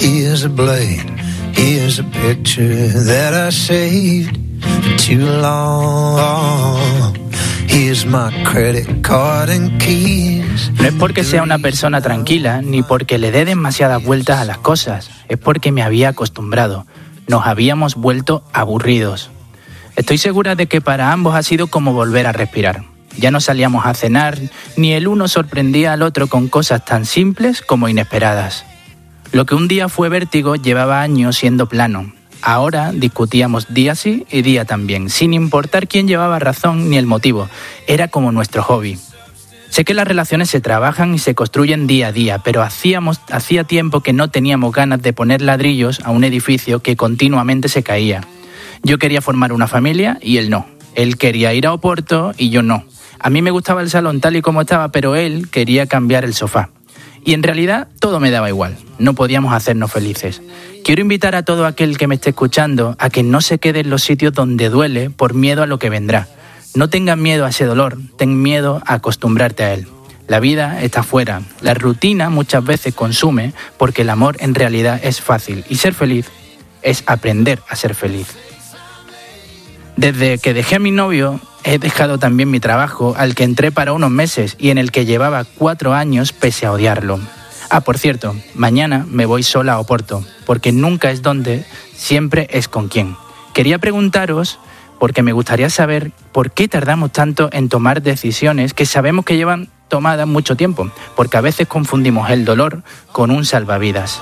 Here's a blade, here's a picture that I saved for too long. Here's my credit card and keys. No es porque sea una persona tranquila, ni porque le dé demasiadas vueltas a las cosas. Es porque me había acostumbrado. Nos habíamos vuelto aburridos. Estoy segura de que para ambos ha sido como volver a respirar. Ya no salíamos a cenar, ni el uno sorprendía al otro con cosas tan simples como inesperadas. Lo que un día fue vértigo llevaba años siendo plano. Ahora discutíamos día sí y día también, sin importar quién llevaba razón ni el motivo. Era como nuestro hobby. Sé que las relaciones se trabajan y se construyen día a día, pero hacía tiempo que no teníamos ganas de poner ladrillos a un edificio que continuamente se caía. Yo quería formar una familia y él no. Él quería ir a Oporto y yo no. A mí me gustaba el salón tal y como estaba, pero él quería cambiar el sofá. Y en realidad todo me daba igual, no podíamos hacernos felices. Quiero invitar a todo aquel que me esté escuchando a que no se quede en los sitios donde duele por miedo a lo que vendrá. No tengas miedo a ese dolor, ten miedo a acostumbrarte a él. La vida está afuera, la rutina muchas veces consume porque el amor en realidad es fácil y ser feliz es aprender a ser feliz. Desde que dejé a mi novio, he dejado también mi trabajo, al que entré para unos meses y en el que llevaba 4 años pese a odiarlo. Ah, por cierto, mañana me voy sola a Oporto, porque nunca es dónde, siempre es con quién. Quería preguntaros, porque me gustaría saber por qué tardamos tanto en tomar decisiones que sabemos que llevan tomadas mucho tiempo, porque a veces confundimos el dolor con un salvavidas.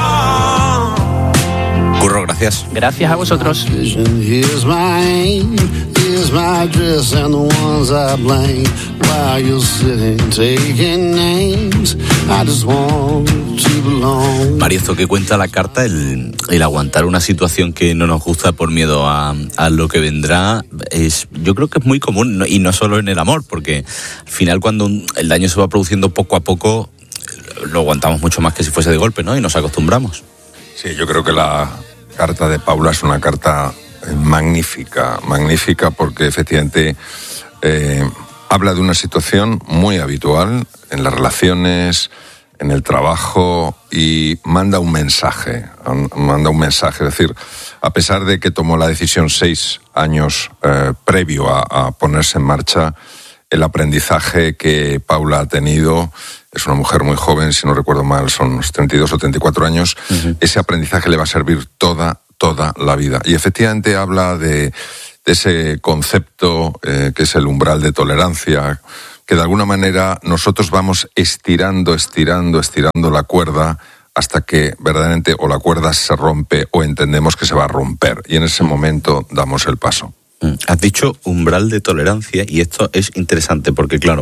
Curro, gracias. Gracias a vosotros. María, esto que cuenta la carta, el aguantar una situación que no nos gusta por miedo a lo que vendrá, yo creo que es muy común, y no solo en el amor, porque al final cuando el daño se va produciendo poco a poco, lo aguantamos mucho más que si fuese de golpe, ¿no? Y nos acostumbramos. Sí, yo creo que la carta de Paula es una carta magnífica porque efectivamente habla de una situación muy habitual en las relaciones, en el trabajo, y manda un mensaje, es decir, a pesar de que tomó la decisión 6 años previo a ponerse en marcha, el aprendizaje que Paula ha tenido, es una mujer muy joven, si no recuerdo mal, son 32 o 34 años, ese aprendizaje le va a servir toda la vida. Y efectivamente habla de ese concepto que es el umbral de tolerancia, que de alguna manera nosotros vamos estirando la cuerda hasta que verdaderamente o la cuerda se rompe o entendemos que se va a romper. Y en ese momento damos el paso. Has dicho umbral de tolerancia y esto es interesante porque, claro,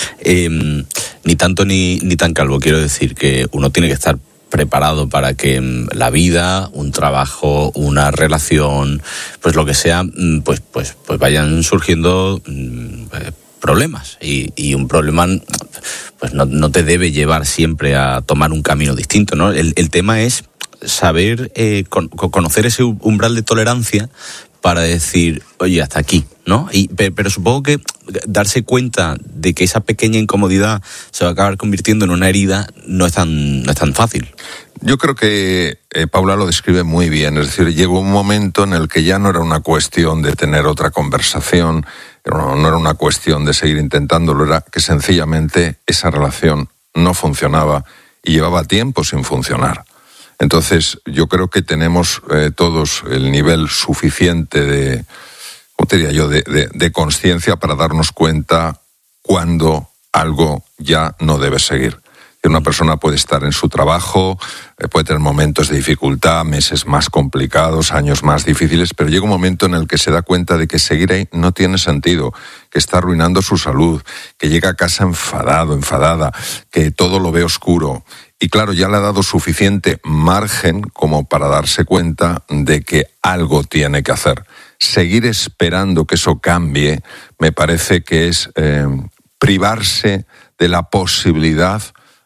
ni tanto ni tan calvo. Quiero decir que uno tiene que estar preparado para que la vida, un trabajo, una relación, pues lo que sea, pues vayan surgiendo problemas. Y un problema pues no te debe llevar siempre a tomar un camino distinto, ¿no? El tema es saber conocer ese umbral de tolerancia para decir, oye, hasta aquí, ¿no? Pero supongo que darse cuenta de que esa pequeña incomodidad se va a acabar convirtiendo en una herida no es tan fácil. Yo creo que Paula lo describe muy bien, es decir, llegó un momento en el que ya no era una cuestión de tener otra conversación, no era una cuestión de seguir intentándolo, era que sencillamente esa relación no funcionaba y llevaba tiempo sin funcionar. Entonces, yo creo que tenemos todos el nivel suficiente de, ¿cómo te diría yo?, de conciencia para darnos cuenta cuando algo ya no debe seguir. Una persona puede estar en su trabajo, puede tener momentos de dificultad, meses más complicados, años más difíciles, pero llega un momento en el que se da cuenta de que seguir ahí no tiene sentido, que está arruinando su salud, que llega a casa enfadada, que todo lo ve oscuro. Y claro, ya le ha dado suficiente margen como para darse cuenta de que algo tiene que hacer. Seguir esperando que eso cambie me parece que es privarse de la posibilidad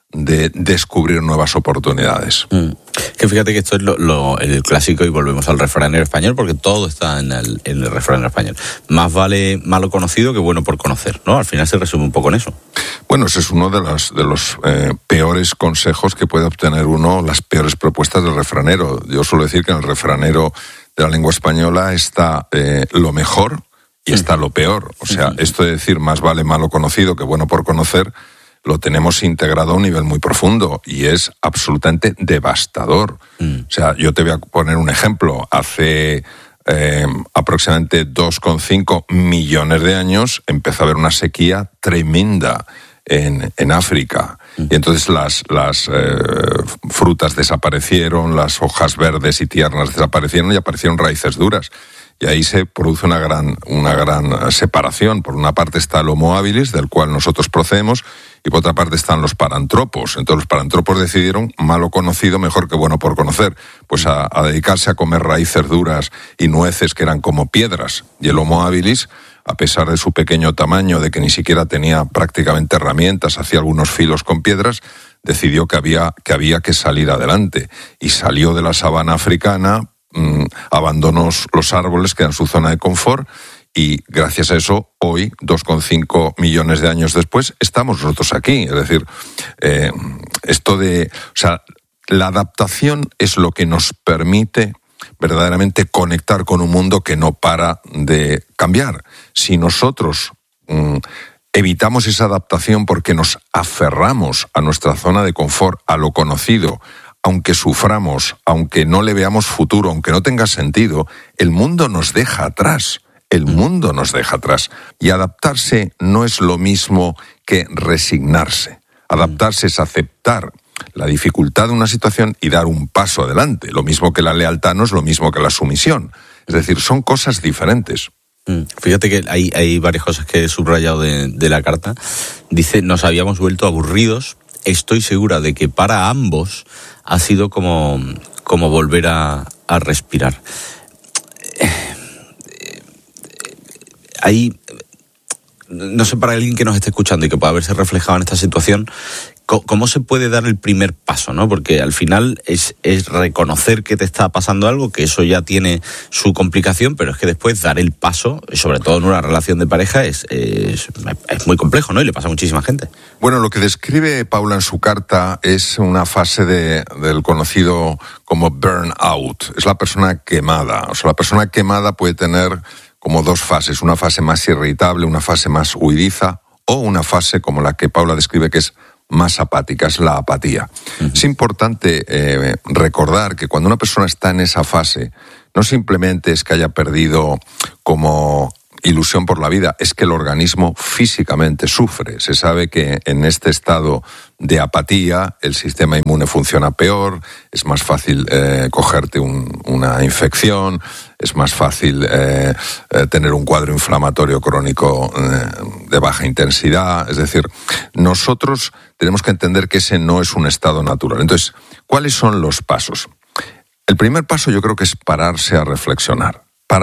de descubrir nuevas oportunidades. Que fíjate que esto es el clásico, y volvemos al refranero español, porque todo está en el refranero español. Más vale malo conocido que bueno por conocer, ¿no? Al final se resume un poco en eso. Bueno, ese es uno de los peores consejos que puede obtener uno, las peores propuestas del refranero. Yo suelo decir que en el refranero de la lengua española está lo mejor y está lo peor. O sea, esto de decir más vale malo conocido que bueno por conocer, lo tenemos integrado a un nivel muy profundo y es absolutamente devastador. O sea, yo te voy a poner un ejemplo. Hace aproximadamente 2,5 millones de años empezó a haber una sequía tremenda en África. Y entonces las frutas desaparecieron, las hojas verdes y tiernas desaparecieron y aparecieron raíces duras. Y ahí se produce una gran separación. Por una parte está el Homo habilis, del cual nosotros procedemos, y por otra parte están los parantropos. Entonces los parantropos decidieron, malo conocido, mejor que bueno por conocer, pues a dedicarse a comer raíces duras y nueces que eran como piedras. Y el Homo habilis, a pesar de su pequeño tamaño, de que ni siquiera tenía prácticamente herramientas, hacía algunos filos con piedras, decidió que había que salir adelante. Y salió de la sabana africana, abandonó los árboles que eran su zona de confort, y gracias a eso hoy, 2,5 millones de años después, estamos nosotros aquí. Es decir, la adaptación es lo que nos permite verdaderamente conectar con un mundo que no para de cambiar. Si nosotros evitamos esa adaptación porque nos aferramos a nuestra zona de confort, a lo conocido, aunque suframos, aunque no le veamos futuro, aunque no tenga sentido, el mundo nos deja atrás. El mundo nos deja atrás. Y adaptarse no es lo mismo que resignarse. Adaptarse es aceptar la dificultad de una situación y dar un paso adelante. Lo mismo que la lealtad no es lo mismo que la sumisión. Es decir, son cosas diferentes. Fíjate que hay varias cosas que he subrayado de la carta. Dice, nos habíamos vuelto aburridos. Estoy segura de que para ambos ha sido como volver a respirar. Ahí, no sé, para alguien que nos esté escuchando y que pueda verse reflejado en esta situación, ¿cómo se puede dar el primer paso, ¿no? Porque al final es reconocer que te está pasando algo, que eso ya tiene su complicación, pero es que después dar el paso, sobre todo en una relación de pareja, es muy complejo, ¿no? Y le pasa a muchísima gente. Bueno, lo que describe Paula en su carta es una fase del conocido como burnout. Es la persona quemada. O sea, la persona quemada puede tener como dos fases, una fase más irritable, una fase más huidiza, o una fase como la que Paula describe, que es más apática, es la apatía. Es importante recordar que cuando una persona está en esa fase, no simplemente es que haya perdido como ilusión por la vida, es que el organismo físicamente sufre. Se sabe que en este estado de apatía el sistema inmune funciona peor, es más fácil cogerte una infección, es más fácil tener un cuadro inflamatorio crónico de baja intensidad. Es decir, nosotros tenemos que entender que ese no es un estado natural. Entonces, ¿cuáles son los pasos? El primer paso yo creo que es pararse a reflexionar.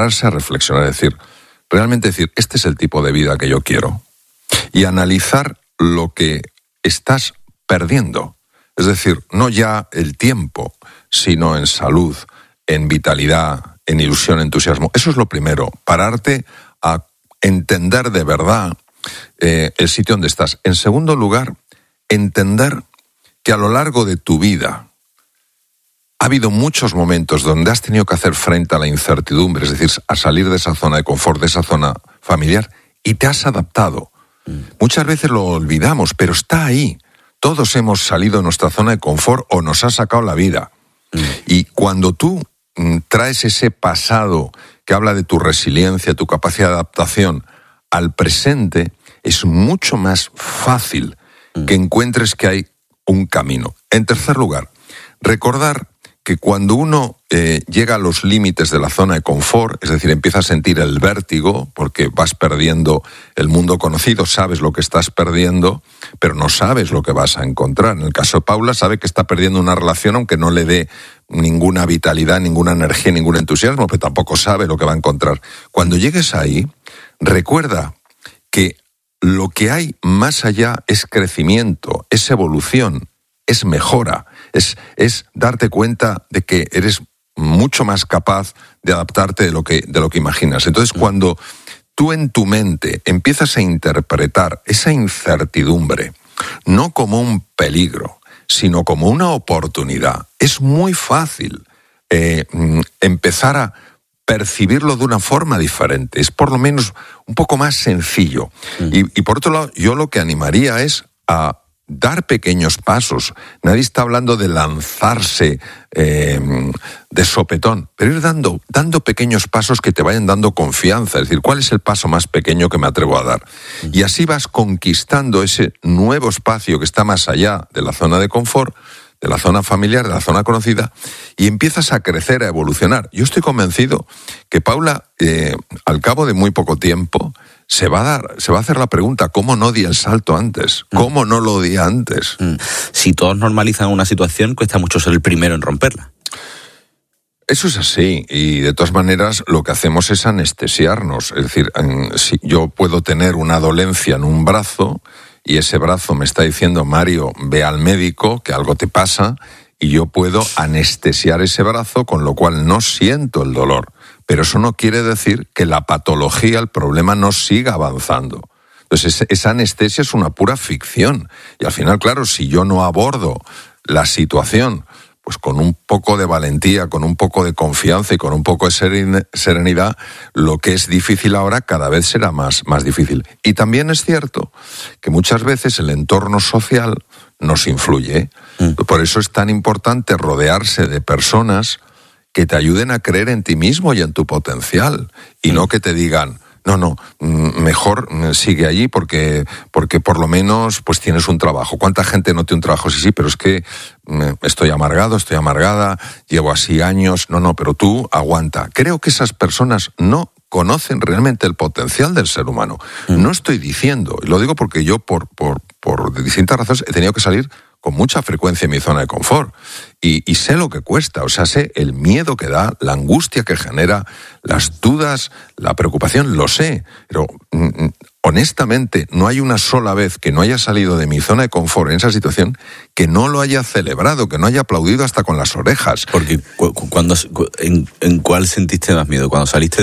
Es decir, realmente decir, este es el tipo de vida que yo quiero. Y analizar lo que estás perdiendo. Es decir, no ya el tiempo, sino en salud, en vitalidad, en ilusión, entusiasmo. Eso es lo primero, pararte a entender de verdad el sitio donde estás. En segundo lugar, entender que a lo largo de tu vida ha habido muchos momentos donde has tenido que hacer frente a la incertidumbre, es decir, a salir de esa zona de confort, de esa zona familiar, y te has adaptado. Muchas veces lo olvidamos, pero está ahí. Todos hemos salido de nuestra zona de confort o nos ha sacado la vida. Y cuando tú traes ese pasado que habla de tu resiliencia, tu capacidad de adaptación al presente, es mucho más fácil que encuentres que hay un camino. En tercer lugar, recordar que cuando uno llega a los límites de la zona de confort, es decir, empieza a sentir el vértigo, porque vas perdiendo el mundo conocido, sabes lo que estás perdiendo, pero no sabes lo que vas a encontrar. En el caso de Paula, sabe que está perdiendo una relación, aunque no le dé ninguna vitalidad, ninguna energía, ningún entusiasmo, pero tampoco sabe lo que va a encontrar. Cuando llegues ahí, recuerda que lo que hay más allá es crecimiento, es evolución, es mejora, es darte cuenta de que eres mucho más capaz de adaptarte de lo que imaginas. Entonces, cuando tú en tu mente empiezas a interpretar esa incertidumbre no como un peligro, sino como una oportunidad, es muy fácil empezar a percibirlo de una forma diferente. Es por lo menos un poco más sencillo. Y por otro lado, yo lo que animaría es a dar pequeños pasos. Nadie está hablando de lanzarse de sopetón, pero ir dando pequeños pasos que te vayan dando confianza. Es decir, ¿cuál es el paso más pequeño que me atrevo a dar? Y así vas conquistando ese nuevo espacio que está más allá de la zona de confort, de la zona familiar, de la zona conocida, y empiezas a crecer, a evolucionar. Yo estoy convencido que Paula, al cabo de muy poco tiempo, se va a hacer la pregunta, ¿cómo no di el salto antes? ¿Cómo no lo di antes? Si todos normalizan una situación, cuesta mucho ser el primero en romperla. Eso es así, y de todas maneras lo que hacemos es anestesiarnos. Es decir, si yo puedo tener una dolencia en un brazo y ese brazo me está diciendo, Mario, ve al médico, que algo te pasa, y yo puedo anestesiar ese brazo, con lo cual no siento el dolor. Pero eso no quiere decir que la patología, el problema, no siga avanzando. Entonces, esa anestesia es una pura ficción. Y al final, claro, si yo no abordo la situación pues con un poco de valentía, con un poco de confianza y con un poco de serenidad, lo que es difícil ahora cada vez será más difícil. Y también es cierto que muchas veces el entorno social nos influye. Por eso es tan importante rodearse de personas que te ayuden a creer en ti mismo y en tu potencial, y no que te digan, no, mejor sigue allí porque por lo menos pues tienes un trabajo. ¿Cuánta gente no tiene un trabajo? Sí, pero es que estoy amargado, estoy amargada, llevo así años. No, pero tú aguanta. Creo que esas personas no conocen realmente el potencial del ser humano. No estoy diciendo, y lo digo porque yo por distintas razones he tenido que salir con mucha frecuencia en mi zona de confort. Y sé lo que cuesta, o sea, sé el miedo que da, la angustia que genera, las dudas, la preocupación, lo sé. Pero honestamente, no hay una sola vez que no haya salido de mi zona de confort en esa situación que no lo haya celebrado, que no haya aplaudido hasta con las orejas. Porque ¿en cuál sentiste más miedo? ¿Cuando saliste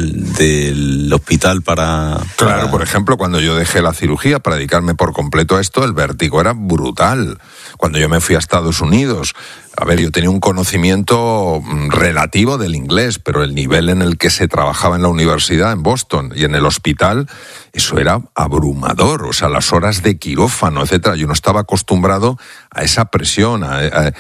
del hospital para...? Claro, por ejemplo, cuando yo dejé la cirugía para dedicarme por completo a esto, el vértigo era brutal. Cuando yo me fui a Estados Unidos, a ver, yo tenía un conocimiento relativo del inglés, pero el nivel en el que se trabajaba en la universidad, en Boston, y en el hospital, eso era abrumador. O sea, las horas de quirófano, etcétera. Yo no estaba acostumbrado a esa presión, a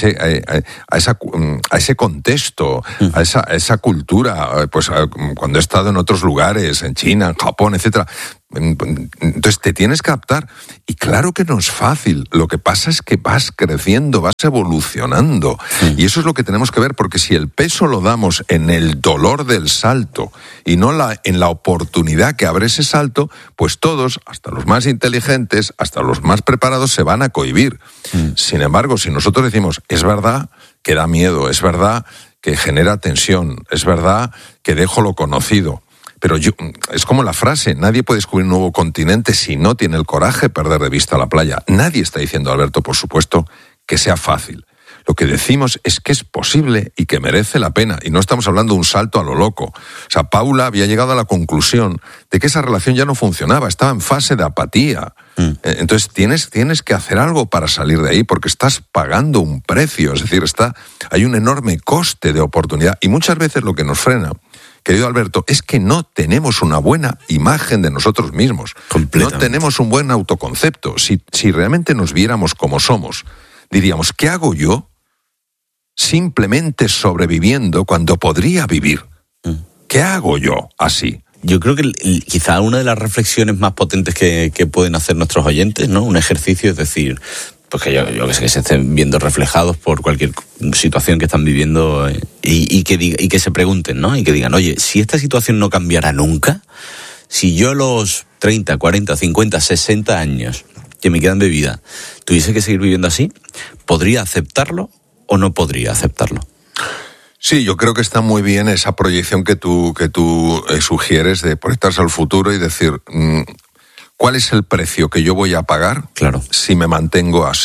ese contexto, a esa cultura. Pues cuando he estado en otros lugares, en China, en Japón, etcétera. Entonces te tienes que adaptar, y claro que no es fácil. Lo que pasa es que vas creciendo, vas evolucionando, y eso es lo que tenemos que ver, porque si el peso lo damos en el dolor del salto y no en la oportunidad que abre ese salto, pues todos, hasta los más inteligentes, hasta los más preparados, se van a cohibir. Sin embargo, si nosotros decimos, es verdad que da miedo, es verdad que genera tensión, es verdad que dejo lo conocido, pero es como la frase, nadie puede descubrir un nuevo continente si no tiene el coraje de perder de vista la playa. Nadie está diciendo, Alberto, por supuesto, que sea fácil. Lo que decimos es que es posible y que merece la pena. Y no estamos hablando de un salto a lo loco. O sea, Paula había llegado a la conclusión de que esa relación ya no funcionaba, estaba en fase de apatía. Entonces tienes que hacer algo para salir de ahí, porque estás pagando un precio. Es decir, hay un enorme coste de oportunidad. Y muchas veces lo que nos frena, querido Alberto, es que no tenemos una buena imagen de nosotros mismos. No tenemos un buen autoconcepto. Si realmente nos viéramos como somos, diríamos, ¿qué hago yo simplemente sobreviviendo cuando podría vivir? ¿Qué hago yo así? Yo creo que quizá una de las reflexiones más potentes que pueden hacer nuestros oyentes, ¿no? Un ejercicio, es decir, pues que yo que sé, que se estén viendo reflejados por cualquier situación que están viviendo y que se pregunten, ¿no? Y que digan, oye, si esta situación no cambiara nunca, si yo a los 30, 40, 50, 60 años que me quedan de vida tuviese que seguir viviendo así, ¿podría aceptarlo o no podría aceptarlo? Sí, yo creo que está muy bien esa proyección que tú sugieres de proyectarse al futuro y decir, ¿cuál es el precio que yo voy a pagar si me mantengo así?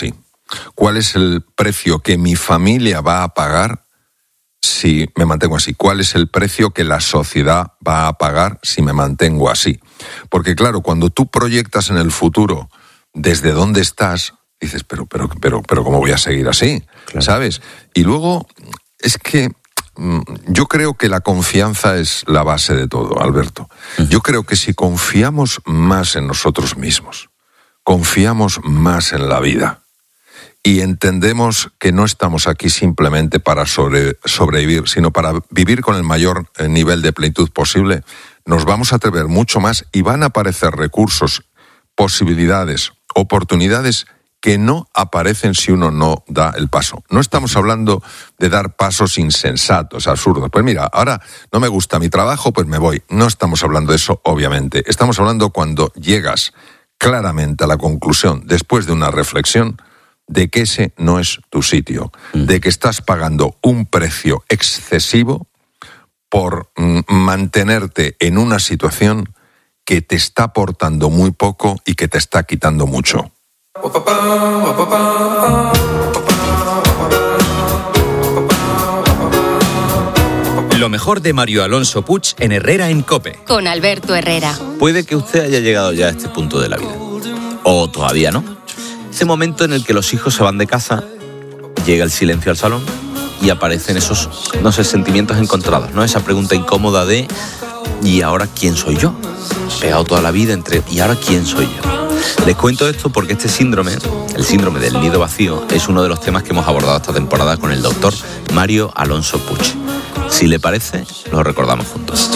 ¿Cuál es el precio que mi familia va a pagar si me mantengo así? ¿Cuál es el precio que la sociedad va a pagar si me mantengo así? Porque claro, cuando tú proyectas en el futuro desde dónde estás, dices, pero ¿cómo voy a seguir así? Claro. ¿Sabes? Y luego, es que yo creo que la confianza es la base de todo, Alberto. Yo creo que si confiamos más en nosotros mismos, confiamos más en la vida y entendemos que no estamos aquí simplemente para sobrevivir, sino para vivir con el mayor nivel de plenitud posible, nos vamos a atrever mucho más y van a aparecer recursos, posibilidades, oportunidades que no aparecen si uno no da el paso. No estamos hablando de dar pasos insensatos, absurdos. Pues mira, ahora no me gusta mi trabajo, pues me voy. No estamos hablando de eso, obviamente. Estamos hablando cuando llegas claramente a la conclusión, después de una reflexión, de que ese no es tu sitio, de que estás pagando un precio excesivo por mantenerte en una situación que te está aportando muy poco y que te está quitando mucho. Lo mejor de Mario Alonso Puig en Herrera en COPE. Con Alberto Herrera. Puede que usted haya llegado ya a este punto de la vida. O todavía no. Ese momento en el que los hijos se van de casa, llega el silencio al salón y aparecen esos, no sé, sentimientos encontrados, ¿no? Esa pregunta incómoda de ¿y ahora quién soy yo? Pegado toda la vida entre ¿y ahora quién soy yo? Les cuento esto porque este síndrome, el síndrome del nido vacío, es uno de los temas que hemos abordado esta temporada con el doctor Mario Alonso Puig. Si le parece, lo recordamos juntos.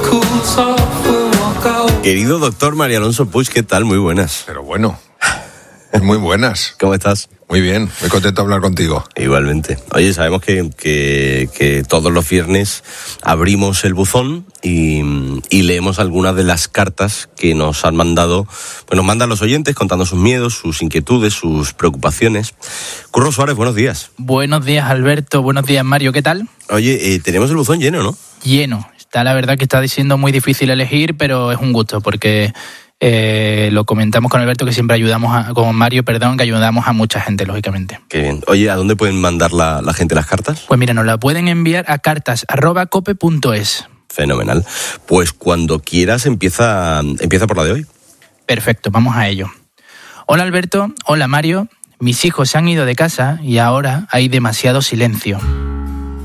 Querido doctor Mario Alonso Puig, ¿qué tal? Muy buenas. Pero bueno, muy buenas. ¿Cómo estás? Muy bien, muy contento de hablar contigo. Igualmente. Oye, sabemos que todos los viernes abrimos el buzón y leemos algunas de las cartas que nos han mandado, pues nos mandan los oyentes contando sus miedos, sus inquietudes, sus preocupaciones. Curro Suárez, buenos días. Buenos días, Alberto. Buenos días, Mario. ¿Qué tal? Oye, tenemos el buzón lleno, ¿no? Lleno. Está, la verdad que está siendo muy difícil elegir, pero es un gusto porque lo comentamos con Alberto que siempre ayudamos con Mario, que ayudamos a mucha gente, lógicamente. Qué bien. Oye, ¿a dónde pueden mandar la gente las cartas? Pues mira, nos la pueden enviar a cartas@cope.es. Fenomenal. Pues cuando quieras empieza por la de hoy. Perfecto, vamos a ello. Hola Alberto, hola Mario. Mis hijos se han ido de casa y ahora hay demasiado silencio.